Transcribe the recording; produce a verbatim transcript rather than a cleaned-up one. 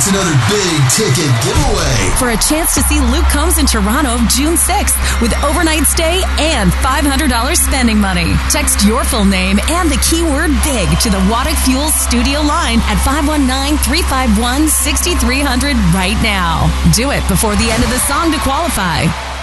It's another big ticket giveaway for a chance to see Luke Combs in Toronto June sixth with overnight stay and five hundred dollars spending money. Text your full name and the keyword BIG to the Waddick Fuels studio line at five one nine, three five one, six three zero zero right now. Do it before the end of the song to qualify.